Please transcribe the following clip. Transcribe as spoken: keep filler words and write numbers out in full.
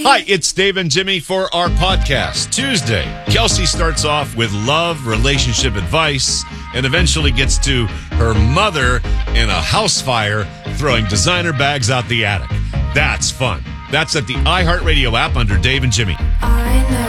Hi, it's Dave and Jimmy for our podcast. Tuesday, Kelsey starts off with love, relationship advice, and eventually gets to her mother in a house fire throwing designer bags out the attic. That's fun. That's at the iHeartRadio app under Dave and Jimmy. I know.